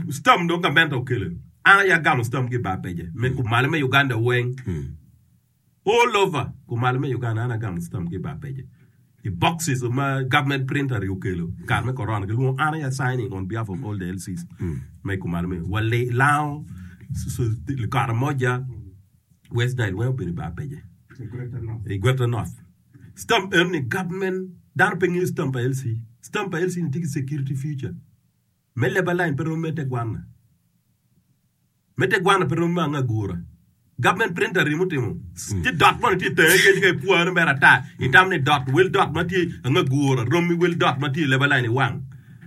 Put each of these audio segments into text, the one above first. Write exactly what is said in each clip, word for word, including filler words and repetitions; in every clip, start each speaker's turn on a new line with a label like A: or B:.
A: stam do government okele ana ya gam stam ki ba peje me ku malme Uganda weng all over ku malme Uganda ana gam stam ki ba peje the boxes of my government printer okele karme corona ke ana ya signing on behalf of all the L Cs me ku malme wale lao so le karamoja West Nile well be ba peje e Greater North stamp earning government dan pengi stamp L C stamp L C ni tiki security future mele balain pero mete guana mete guana pero manga gura government printer remote mo ti dot mo ti te ke ke puar mera ta itam ni dot will dot mati nga gura romi will dot mati le balain wang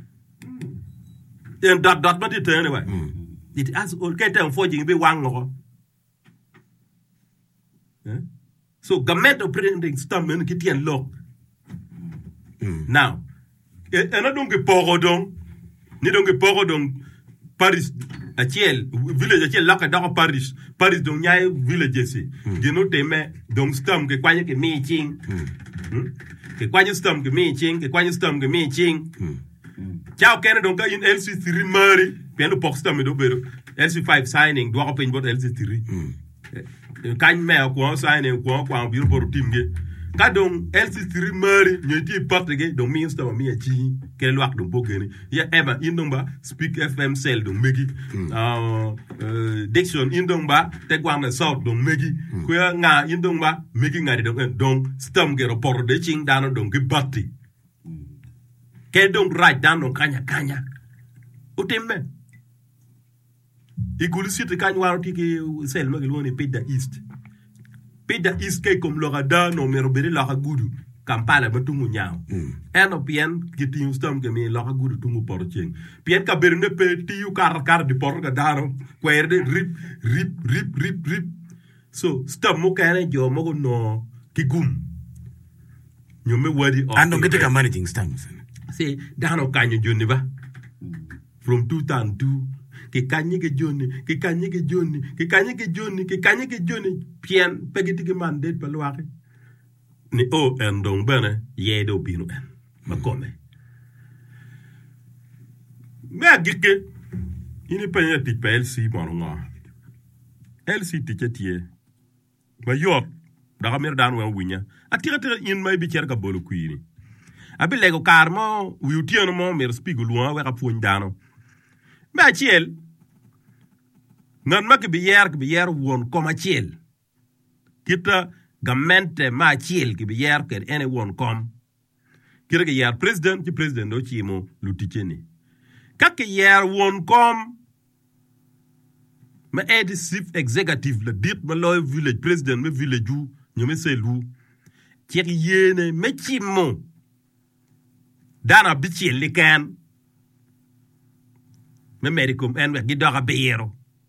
A: en dot dot mati te anyway it as all ke te forging be wang ngo eh so government printing stamp en ki tien lock now and I don't get pogodon ni don't get pogodon Paris a ciel village a ciel la ka da Paris Paris don nyai village si you know te me don stam ke kwanye ke mi ching ke kwanye stam ke mi ching ke kwanye stam ke mi ching ciao ken don ka in L C three mari peno pok stam do bero L C five signing do ko pen bot L C three kan me ko signing ko ko biro bor timge kadong L C three mari nyeti patege do minister wa mi chi ke lwak do bogene ya eba indongba speak F M cell do megi uh diction indongba tegwana south do megi ko ya nga indongba megi ngari do donc stam ge report de ching dano do ge batti ke donc right down do kanya kanya utemme ikulu site kanya waro tiki cell magi loni peda east peda east ke comme lorada no merobere la gudu kampala batungu nyaaw eno pien kiti stam ke mi la gudu tungu porcheng pien ka berne pe tiu kar kar di porga daro kwerde rip rip rip rip rip so stam mo kane jo mo no kigum nyome wadi
B: and don't get a managing stamps
A: see dano kanyo joni ba from two thousand two ke kanye ke joni ke kanye ke joni ke kanye ke joni ke kanye ke joni pien pegiti ke mandate palwake ni o endong bene yedo binu en makome me agike ini penya tik L C mononga L C tiketie ma yop da gamer dan wa winya atira tira in may bi cerka bolu kuini abi lego karmo wiutiano mo mer spigu luwa wa kapuñ dano ma ciel nan mak bi yer bi yer won koma ciel kita gamente ma ciel ki bi yer ker ene won kom kira ke yer president ki president do chimo lutikeni kak yer won kom ma edi chief executive le dit ma loy village president me village ju nyome selu kiri yene me chimo dana bi ciel likan me medikum en we gidora beero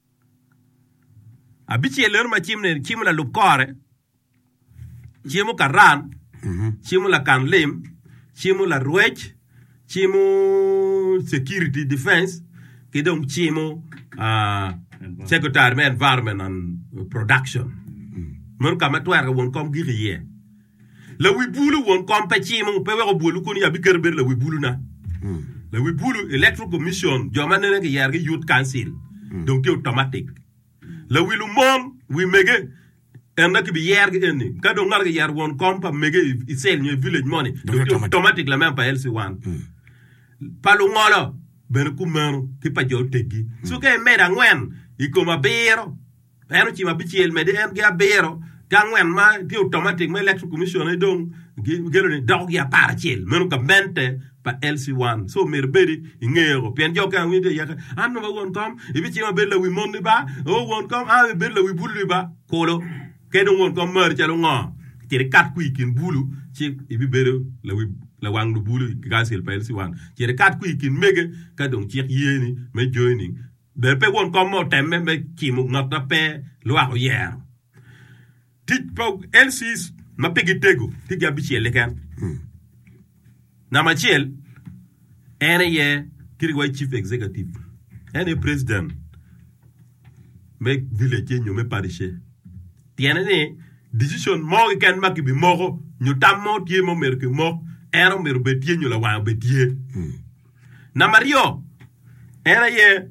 A: abichi ler ma chimne chimu la lupkore chimu karan chimu la kanlim chimu la ruech chimu security defense kidong chimu uh, secretary of environment and production mer kama twere won kom giriye la wi bulu won kom pe chimu pe we bulu kuni abi kerber la wi bulu na la wi bulu electoral commission jomane ne yer ge youth council donc automatique la wilu mom wi mege en nak bi yer ge enni kado ngal ge yer won kompa mege isel new village money donc automatique la même pas L C one palu ngolo ben ku menu ki pa jo tegi so ke meda ngwen ikoma bero eno chi ma bi chiel mede en ge bero gangwen ma ti automatique ma electoral commission donc gelo ni dog ya par chiel menu ka mente pa L C one so merbedi ngero pien jo kan wi de ya an no won kom ibi chi ma bella wi mon ba o won kom a bella wi bulu ba kolo ke do won kom mer chalo ngo ti kat ku ikin bulu chi ibi bere la wi la wang du bulu gasil pa L C one ti kat ku ikin mege ka dong chi yeni me joining de pe won kom mo temme me chi mu ngata pe lo a yer ti pa L C ma pegi tego ti gabi chi le kan na machiel ene ye kiri wa chief executive ene president me village nyo me parish tiene ne decision mo ken makibi moko nyu tammo tie mo merke mo ero mer betie nyu la wa betie na mario ene ye